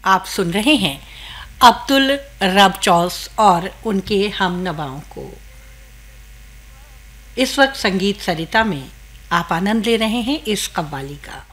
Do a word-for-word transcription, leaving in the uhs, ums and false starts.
आप सुन रहे हैं अब्दुल रब चौस और उनके हम नवाओं को। इस वक्त संगीत सरिता में आप आनंद ले रहे हैं इस कव्वाली का।